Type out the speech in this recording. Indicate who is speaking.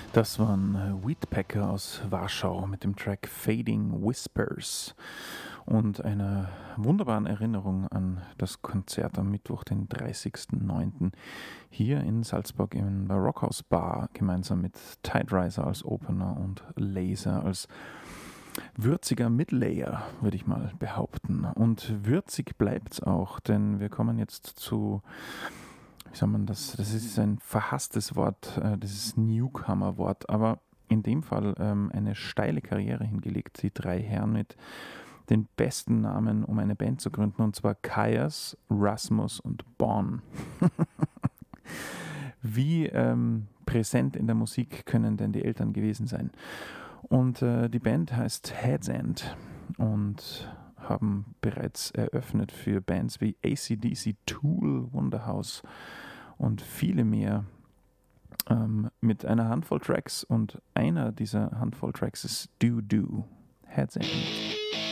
Speaker 1: Das waren Weedpecker aus Warschau mit dem Track Fading Whispers und einer wunderbaren Erinnerung an das Konzert am Mittwoch, den 30.09. hier in Salzburg im Barockhaus Bar, gemeinsam mit Tideriser als Opener und Laser als würziger Midlayer, würde ich mal behaupten. Und würzig bleibt's auch, denn wir kommen jetzt zu, wie soll man das ist ein verhasstes Wort, dieses Newcomer-Wort, aber in dem Fall eine steile Karriere hingelegt, die drei Herren mit den besten Namen, um eine Band zu gründen, und zwar Kaias, Rasmus und Born. Wie präsent in der Musik können denn die Eltern gewesen sein? Und die Band heißt Heads End und haben bereits eröffnet für Bands wie AC/DC, Tool, Wonderhouse und viele mehr mit einer Handvoll Tracks, und einer dieser Handvoll Tracks ist Do Do, Heads End.